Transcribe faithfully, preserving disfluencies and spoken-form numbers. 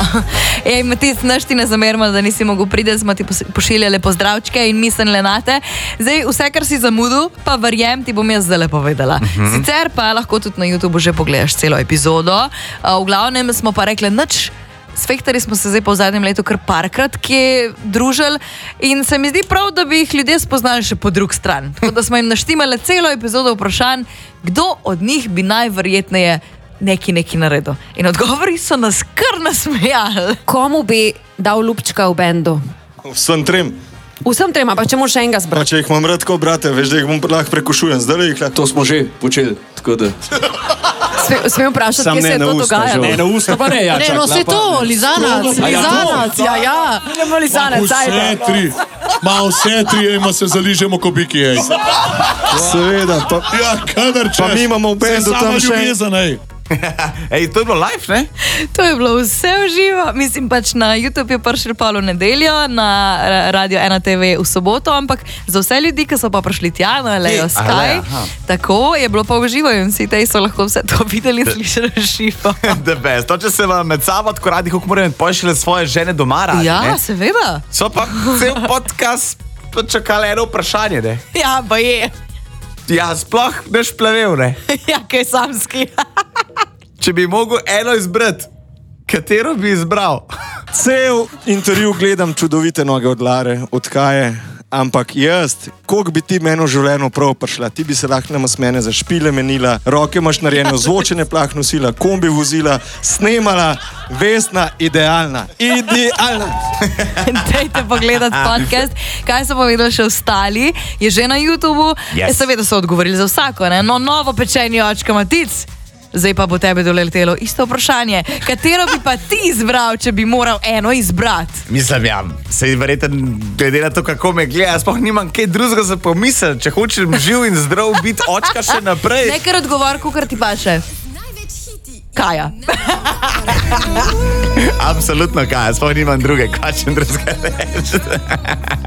Ej, Matic, naš ti ne zamerimo, da nisi mogel priti, smo ti pošiljali pozdravčke in mislili na te. Zdaj, vse, kar si zamudil, pa verjem, ti bom jaz zdaj povedala. Uh-huh. Sicer pa lahko tudi na YouTube že pogledaš celo epizodo. V glavnem smo pa rekli, nič, s Fehtarji smo se zdaj po zadnjem letu kar parkrat kje družili in se mi zdi prav, da bi jih ljudje spoznali še po drug stran. Tako da smo jim naštimali celo epizodo vprašanj, kdo od njih bi najverjetneje neki neki naredil. In odgovori so nas kar nasmejali. Komu bi dal lupčka v bendu? Vsem trem. Vsem trema, pa če moraš še enega zbrati. Pa če jih imam rad kot brate, veš, da jih bom lahko prekušujem. Zdaj jih lahko. To smo že počeli, tako da... Smem vprašati, kje se je to dogajalo? Ne, na usta pa ne, ja, Ne, no, se to, Lizanac, Lizanac, ja, ja. Idemo Lizanac, ajde. Vse tri, ma vse tri, ima se zaližemo ko biki, ej. Seveda, pa, Ja, kadar češ. pa mi imamo v bendu tam še... ljubezen, ej. Ej, to je bilo live, ne? To je bilo vse v živo. Mislim, pač na YouTube je prišel pa v nedeljo, na Radio ena te ve v soboto, ampak za vse ljudi, ki so pa prišli tja na Leo Sky, tako je bilo pa v živo in vsi tej so lahko vse to videli in slišali v živo. The best. To, če se vam med sabo tako radi, kako morajo pošljati svoje žene doma radi, Ja, ne? seveda. So pa cel podcast čakali eno vprašanje, ne? Ja, pa je. Ja, sploh neš plevel, ne? Ja, kaj samski. Če bi mogel eno izbrati, katero bi izbral? Cel intervju gledam čudovite noge od Lare, od Kaje, ampak jaz, koliko bi ti meni v življenju prav prišla, ti bi se lahko nama s mene za špile menila, roke imaš narejene, zvočene plah nosila, kombi vozila, snemala, Vesna, idealna, idealna. Dajte pogledati podcast. Kaj so povedali še ostali, je že na YouTubu. Yes. Seveda so odgovorili za vsako, ne? No, novo pečenje očka Matic. Zdaj pa bo tebe doletelo isto vprašanje. Katero bi pa ti izbral, če bi moral eno izbrati? Mislim, ja, sej verjetno, glede na to, kako me gleda, sploh nimam kaj drugega za pomisliti, če hočem živ in zdrav biti očka še naprej. Nekaj odgovor, kukar ti pa še. Kaja. Absolutno Kaja, sploh nimam druge, kaj če drugega reči.